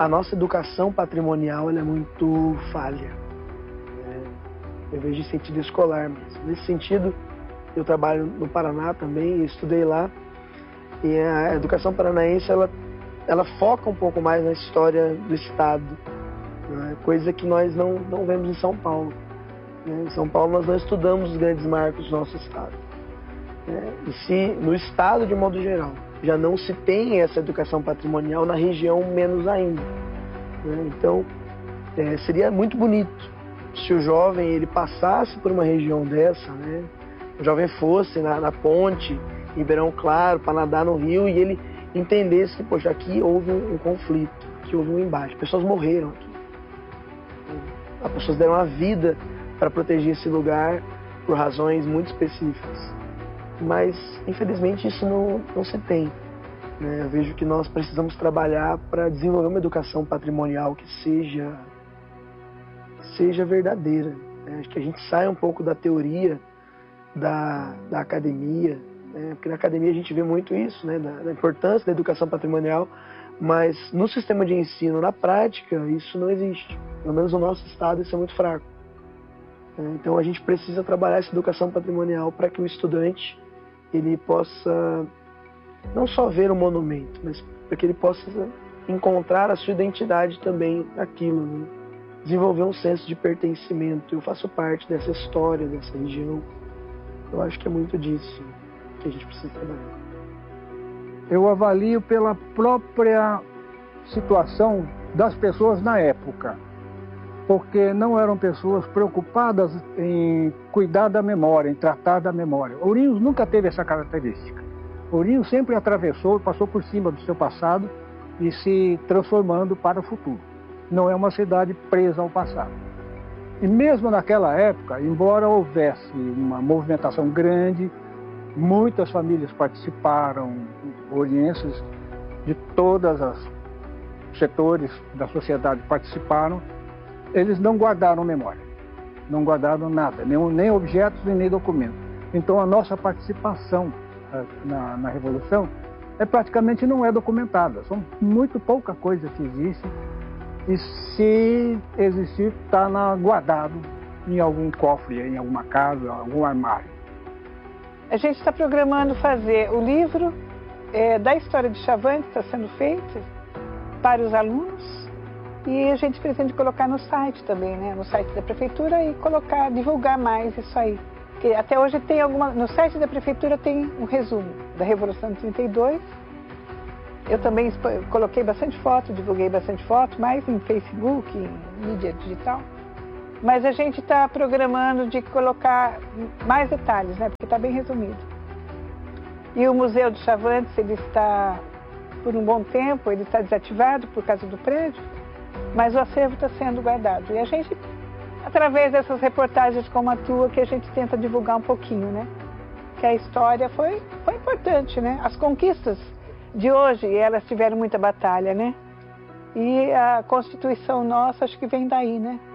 a nossa educação patrimonial ela é muito falha. Eu vejo em sentido escolar mesmo. Nesse sentido, eu trabalho no Paraná também, estudei lá, e a educação paranaense ela foca um pouco mais na história do Estado, né? Coisa que nós não vemos em São Paulo. Em São Paulo nós não estudamos os grandes marcos do nosso Estado. E se no Estado, de modo geral, já não se tem essa educação patrimonial, na região menos ainda. Então, seria muito bonito se o jovem ele passasse por uma região dessa, né? O jovem fosse na ponte, em Ribeirão Claro, para nadar no rio, e ele entendesse que, poxa, aqui houve um conflito, aqui houve um embate, pessoas morreram aqui. As pessoas deram a vida para proteger esse lugar por razões muito específicas. Mas, infelizmente, isso não se tem. Eu vejo que nós precisamos trabalhar para desenvolver uma educação patrimonial que seja verdadeira. Acho que a gente saia um pouco da teoria da academia, porque na academia a gente vê muito isso, da importância da educação patrimonial, mas no sistema de ensino, na prática, isso não existe. Pelo menos no nosso estado isso é muito fraco. Então a gente precisa trabalhar essa educação patrimonial para que o estudante ele possa não só ver o monumento, mas para que ele possa encontrar a sua identidade também naquilo, desenvolver um senso de pertencimento. Eu faço parte dessa história, dessa região. Eu acho que é muito disso que a gente precisa trabalhar. Eu avalio pela própria situação das pessoas na época, porque não eram pessoas preocupadas em cuidar da memória, em tratar da memória. Ourinhos nunca teve essa característica. Ourinhos sempre atravessou e passou por cima do seu passado e se transformando para o futuro. Não é uma cidade presa ao passado. E mesmo naquela época, embora houvesse uma movimentação grande, muitas famílias participaram, orienses de todos os setores da sociedade participaram, eles não guardaram memória, não guardaram nada, nem objetos e nem documentos. Então a nossa participação na Revolução praticamente não é documentada, são muito pouca coisa que existe, e se existir está guardado em algum cofre, em alguma casa, em algum armário. A gente está programando fazer o livro da história de Chavante, está sendo feito para os alunos, e a gente pretende colocar no site também, no site da prefeitura, e divulgar mais isso aí. Porque até hoje tem no site da prefeitura tem um resumo da Revolução de 32. Eu também coloquei bastante foto, divulguei bastante foto, mais em Facebook, em mídia digital. Mas a gente está programando de colocar mais detalhes, porque está bem resumido. E o Museu de Chavantes, ele está, por um bom tempo, ele está desativado por causa do prédio, mas o acervo está sendo guardado. E a gente, através dessas reportagens como a tua, que a gente tenta divulgar um pouquinho, que a história foi importante, As conquistas de hoje, elas tiveram muita batalha, E a Constituição nossa, acho que vem daí,